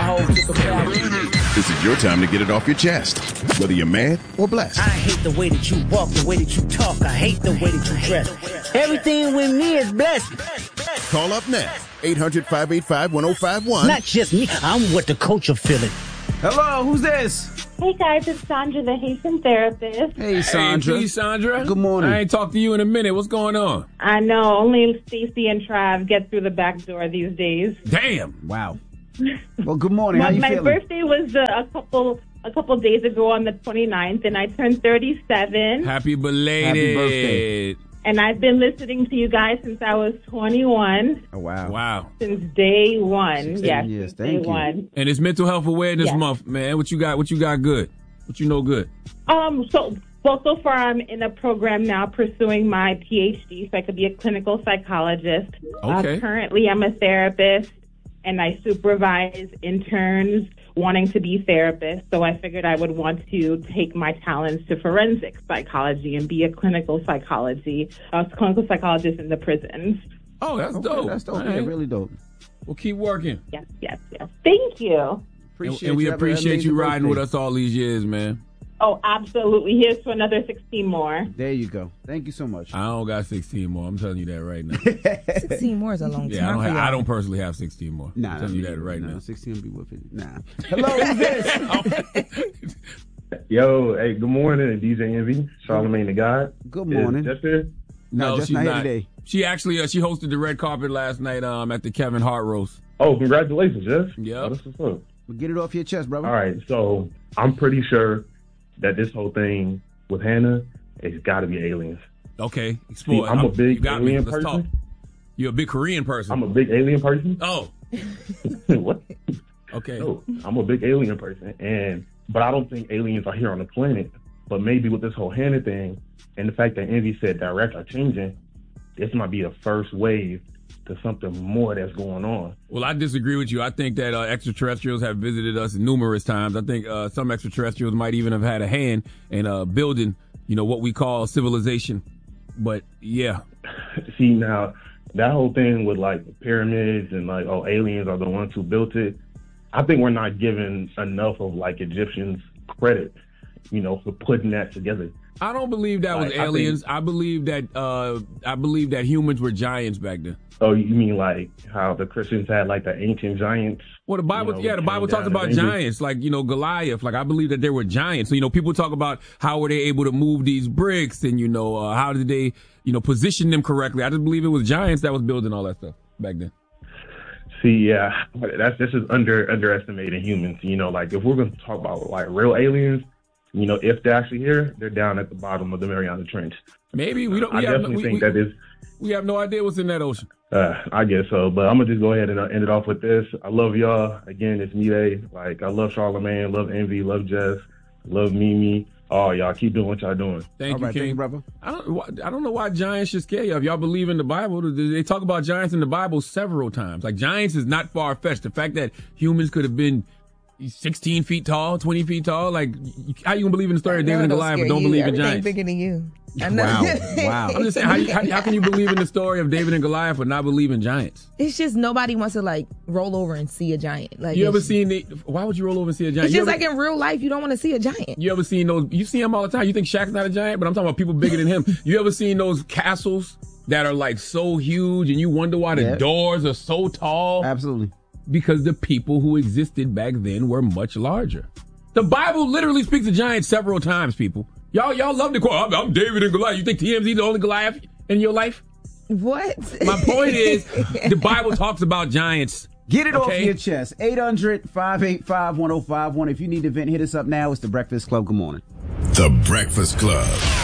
hoe took a bath. This is your time to get it off your chest, whether you're mad or blessed. I hate the way that you walk, the way that you talk. I hate the way that you dress. Everything with me is blessed. Call up now, 800-585-1051. Not just me, I'm what the culture feeling. Hello, who's this? Hey guys, it's Sandra, the Haitian therapist. Hey, Sandra. Hey, Sandra. Good morning. I ain't talked to you in a minute. What's going on? I know, only Stacy and Trav get through the back door these days. Damn. Wow. Well, good morning. How you my feeling? birthday was a couple days ago on the 29th, and I turned 37. Happy belated. Happy birthday. And I've been listening to you guys since I was 21. Oh, wow. Wow. Since day one. 16 Yes, years. since Thank day you. one. And it's Mental Health Awareness Yes. Month, man. What you got good? What you know good? So far I'm in a program now pursuing my PhD, so I could be a clinical psychologist. Okay. Currently I'm a therapist, and I supervise interns wanting to be therapists, so I figured I would want to take my talents to forensic psychology and be a clinical psychologist in the prisons. Oh, that's Okay, dope. that's dope. All Yeah, right. really dope. Well, keep working. Yes. Thank you. And we appreciate you riding with us all these years, man. Oh, absolutely. Here's to another 16 more. There you go. Thank you so much. I don't got 16 more. I'm telling you that right now. 16 more is a long Yeah, time. I don't personally have 16 more. Nah, I'm telling you that right now. 16 will be whipping. Nah. Hello, who's this? Yo, hey, good morning, DJ Envy, Charlamagne the God. Good morning. Is Jess here? No, just she's not here not. today. She actually she hosted the red carpet last night at the Kevin Hart roast. Oh, congratulations, Jess. Yeah. Oh, that's what's up. Well, get it off your chest, brother. All right, so I'm pretty sure that this whole thing with Hannah, it's got to be aliens. Okay, explore. See, I'm a big you got me. alien Let's talk. person. You're a big Korean person. I'm a big alien person. Oh, What? okay. No, I'm a big alien person, but I don't think aliens are here on the planet. But maybe with this whole Hannah thing and the fact that Envy said directs are changing, this might be the first wave to something more that's going on. Well, I disagree with you. I think that extraterrestrials have visited us numerous times. I think some extraterrestrials might even have had a hand in building, what we call civilization. But yeah. See, now that whole thing with like the pyramids and like, oh, aliens are the ones who built it. I think we're not giving enough of like Egyptians credit, for putting that together. I don't believe that was aliens. I believe that humans were giants back then. Oh, you mean like how the Christians had like the ancient giants? Well, the Bible, the Bible came talks down about and giants, like, Goliath. Like, I believe that there were giants. So, people talk about how were they able to move these bricks and, how did they, position them correctly. I just believe it was giants that was building all that stuff back then. See, yeah, this is underestimating humans. Like if we're going to talk about like real aliens, if they're actually here, they're down at the bottom of the Mariana Trench. Maybe we don't. I definitely think that is. We have no idea what's in that ocean. I guess so, but I'm gonna just go ahead and end it off with this. I love y'all. Again, it's me. Like I love Charlamagne, love Envy, love Jess, love Mimi. Oh, y'all keep doing what y'all doing. Thank you, King. Thank you, brother. I don't know why giants should scare you. If y'all believe in the Bible, they talk about giants in the Bible several times. Like giants is not far fetched. The fact that humans could have been 16 feet tall, 20 feet tall, like how you gonna believe in the story of David and Goliath but don't believe in giants? Bigger than you. Wow. I'm just saying, how can you believe in the story of David and Goliath but not believe in giants? It's just nobody wants to like roll over and see a giant. Like you ever seen why would you roll over and see a giant? It's just like in real life, you don't want to see a giant. You ever seen those? You see him all the time. You think Shaq's not a giant, but I'm talking about people bigger than him. You ever seen those castles that are like so huge and you wonder why the doors are so tall? Absolutely. Because the people who existed back then were much larger. The Bible literally speaks of giants several times, people. Y'all love to quote, I'm David and Goliath. You think TMZ the only Goliath in your life? What? My point is, the Bible talks about giants. Get it off your chest. 800-585-1051. If you need to vent, hit us up now. It's The Breakfast Club. Good morning. The Breakfast Club.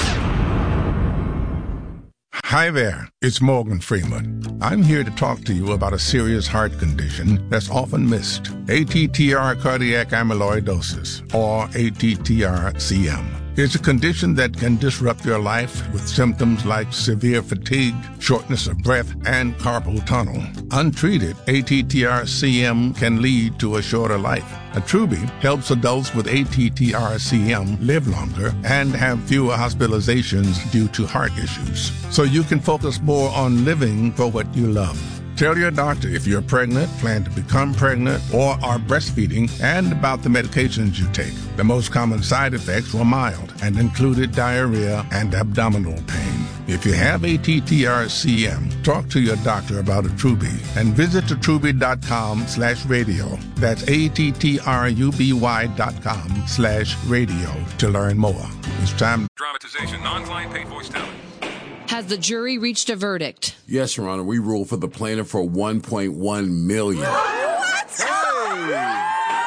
Hi there, it's Morgan Freeman. I'm here to talk to you about a serious heart condition that's often missed. ATTR cardiac amyloidosis, or ATTR-CM. It's a condition that can disrupt your life with symptoms like severe fatigue, shortness of breath, and carpal tunnel. Untreated, ATTR-CM can lead to a shorter life. Attruby helps adults with ATTR-CM live longer and have fewer hospitalizations due to heart issues. So you can focus more on living for what you love. Tell your doctor if you're pregnant, plan to become pregnant, or are breastfeeding, and about the medications you take. The most common side effects were mild and included diarrhea and abdominal pain. If you have ATTR-CM, talk to your doctor about Attruby and visit attruby.com/radio. That's ATTRUBY.com/radio to learn more. It's time. Dramatization, non-client paid voice talent. Has the jury reached a verdict? Yes, Your Honor. We ruled for the plaintiff for $1.1 million. What? Hey!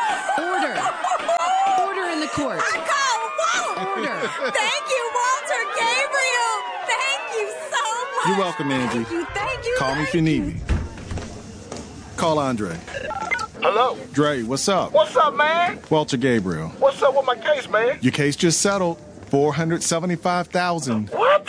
Order in the court. Order. Thank you, Walter Gabriel. Thank you so much. You're welcome, Angie. Thank you. Call me if you need me. Call Andre. Hello? Dre, what's up? What's up, man? Walter Gabriel. What's up with my case, man? Your case just settled. $475,000. What?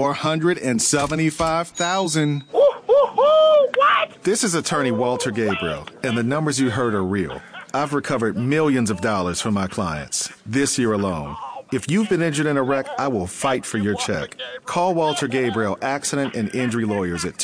$475,000. What? This is attorney Walter Gabriel, and the numbers you heard are real. I've recovered millions of dollars from my clients this year alone. If you've been injured in a wreck, I will fight for your check. Call Walter Gabriel Accident and Injury Lawyers at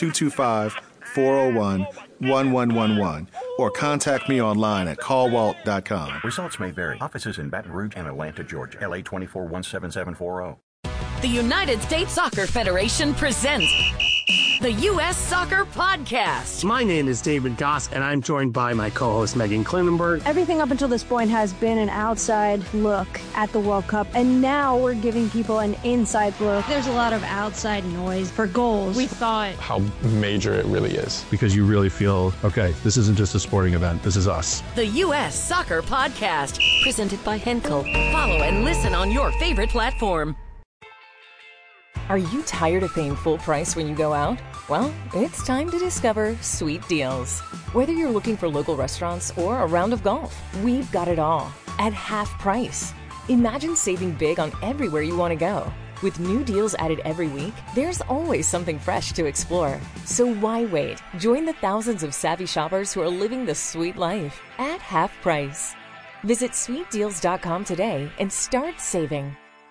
225-401-1111 or contact me online at callwalt.com. Results may vary. Offices in Baton Rouge and Atlanta, Georgia. LA 2417740. The United States Soccer Federation presents the U.S. Soccer Podcast. My name is David Goss, and I'm joined by my co-host, Megan Klinenberg. Everything up until this point has been an outside look at the World Cup, and now we're giving people an inside look. There's a lot of outside noise for goals. We thought how major it really is. Because you really feel, okay, this isn't just a sporting event, this is us. The U.S. Soccer Podcast, presented by Henkel. Follow and listen on your favorite platform. Are you tired of paying full price when you go out? Well, it's time to discover Sweet Deals. Whether you're looking for local restaurants or a round of golf, we've got it all at half price. Imagine saving big on everywhere you want to go. With new deals added every week, there's always something fresh to explore. So why wait? Join the thousands of savvy shoppers who are living the sweet life at half price. Visit sweetdeals.com today and start saving.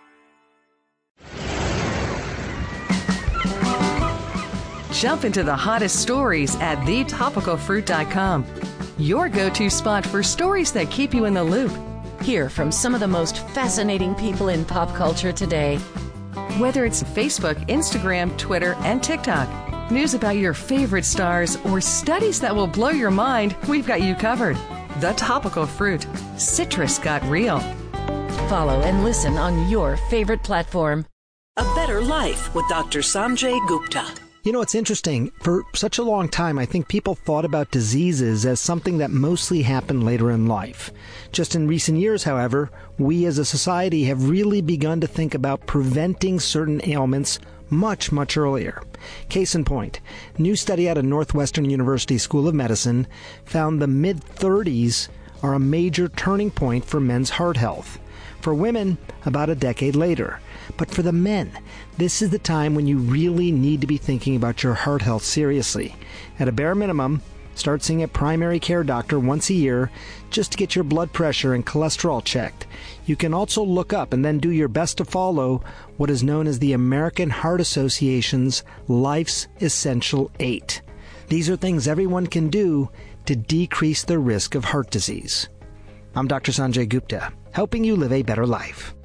Jump into the hottest stories at thetopicalfruit.com. Your go-to spot for stories that keep you in the loop. Hear from some of the most fascinating people in pop culture today. Whether it's Facebook, Instagram, Twitter, and TikTok, news about your favorite stars, or studies that will blow your mind, we've got you covered. The Topical Fruit. Citrus got real. Follow and listen on your favorite platform. A Better Life with Dr. Sanjay Gupta. You know, it's interesting. For such a long time, I think people thought about diseases as something that mostly happened later in life. Just in recent years, however, we as a society have really begun to think about preventing certain ailments much, much earlier. Case in point, a new study out of Northwestern University School of Medicine found the mid-30s are a major turning point for men's heart health. For women, about a decade later. But for the men, this is the time when you really need to be thinking about your heart health seriously. At a bare minimum, start seeing a primary care doctor once a year just to get your blood pressure and cholesterol checked. You can also look up and then do your best to follow what is known as the American Heart Association's Life's Essential 8. These are things everyone can do to decrease the risk of heart disease. I'm Dr. Sanjay Gupta, helping you live a better life.